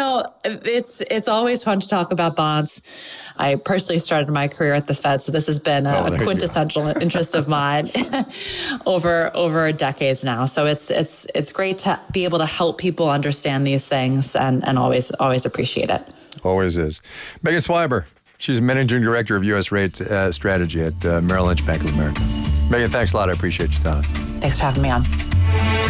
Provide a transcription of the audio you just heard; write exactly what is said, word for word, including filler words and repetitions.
know, it's it's always fun to talk about bonds. I personally started my career at the Fed, so this has been a, oh, a quintessential interest of mine over over decades now. So it's it's it's great to be able to help people understand these things, and, and always always appreciate it. Always is. Megan Swiber, she's Managing Director of U S Rate uh, Strategy at uh, Merrill Lynch Bank of America. Megan, thanks a lot. I appreciate your time. Thanks for having me on.